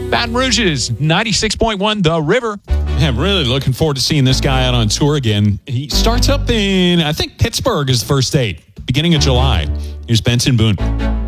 Baton Rouge's 96.1 The River. Yeah, I'm really looking forward to seeing this guy out on tour again. He starts up in, I think, Pittsburgh is the first date, beginning of July. Here's Benson Boone.